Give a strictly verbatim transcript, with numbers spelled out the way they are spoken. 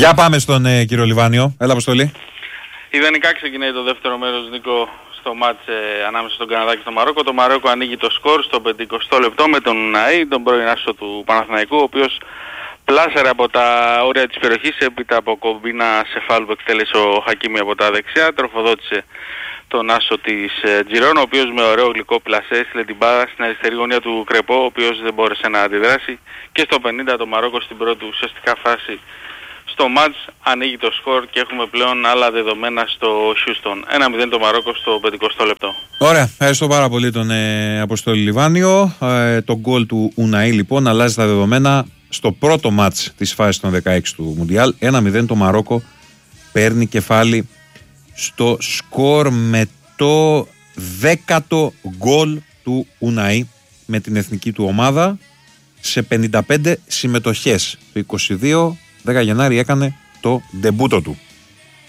Για πάμε στον ε, κύριο Λιβάνιο. Έλα, Αποστολή. Ιδανικά ξεκινάει το δεύτερο μέρος, Νίκο, στο μάτς ε, ανάμεσα στον Καναδά και στο Μαρόκο. Το Μαρόκο ανοίγει το σκορ στο πενηκοστό λεπτό με τον Ουναή, τον πρώην άσο του Παναθηναϊκού, ο οποίος πλάσαρε από τα όρια της περιοχής έπειτα από κομπίνα σε φάουλ που εκτέλεσε ο Χακίμι από τα δεξιά. Τροφοδότησε τον άσο της ε, Τζιρόν, ο οποίος με ωραίο γλυκό πλασέ έστειλε την μπάλα στην αριστερή γωνία του Κρεπό, ο οποίος δεν μπόρεσε να αντιδράσει. Και στο πενήντα το Μαρόκο στην πρώτη ουσιαστικά φάση στο μάτς ανοίγει το σκορ και έχουμε πλέον άλλα δεδομένα στο Χιούστον. ένα μηδέν το Μαρόκο στο πενηκοστό λεπτό. Ωραία, ευχαριστώ πάρα πολύ τον ε, Αποστόλη Λιβάνιο. Ε, το γκολ του Ουναή λοιπόν αλλάζει τα δεδομένα στο πρώτο μάτς της φάσης των δεκαέξι του Μουντιάλ. ένα μηδέν το Μαρόκο παίρνει κεφάλι στο σκορ με το δέκατο γκολ του Ουναή με την εθνική του ομάδα σε πενήντα πέντε συμμετοχές. Το είκοσι δύο, δέκα Γενάρη έκανε το ντεμπούτο του.